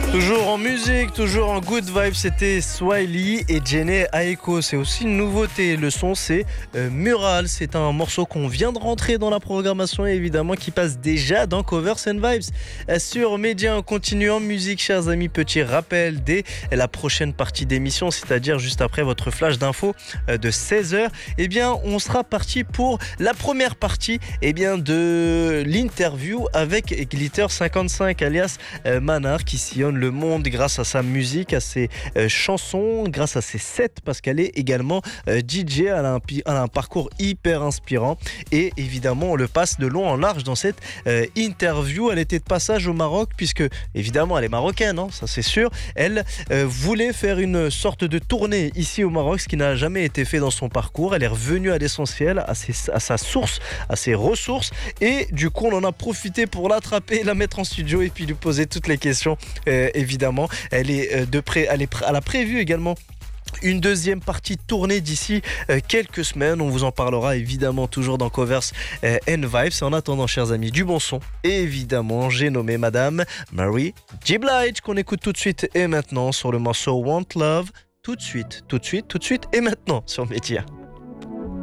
Toujours en musique, toujours en good vibe, c'était Swiley et Jenny Aiko. C'est aussi une nouveauté, le son c'est Mural. C'est un morceau qu'on vient de rentrer dans la programmation et évidemment qui passe déjà dans Covers and Vibes. Sur Média, on continue en musique, chers amis. Petit rappel dès la prochaine partie d'émission, c'est-à-dire juste après votre flash d'info de 16h. Eh bien, on sera parti pour la première partie de l'interview avec Glitter 55 alias Manar qui sillonne le monde grâce à sa musique, à ses chansons, grâce à ses sets parce qu'elle est également DJ. Elle a un parcours hyper inspirant et évidemment on le passe de long en large dans cette interview. Elle était de passage au Maroc puisque évidemment elle est marocaine, ça c'est sûr. Elle voulait faire une sorte de tournée ici au Maroc, ce qui n'a jamais été fait dans son parcours. Elle est revenue à l'essentiel, à sa source, à ses ressources et du coup on en a profité pour l'attraper, la mettre en studio et puis lui poser toutes les questions. Évidemment, elle a prévu également une deuxième partie de tournée d'ici quelques semaines. On vous en parlera évidemment toujours dans Covers and Vibes. En attendant, chers amis, du bon son. Et évidemment, j'ai nommé Madame Mary J. Blige qu'on écoute tout de suite et maintenant sur le morceau Want Love. Tout de suite et maintenant sur Média.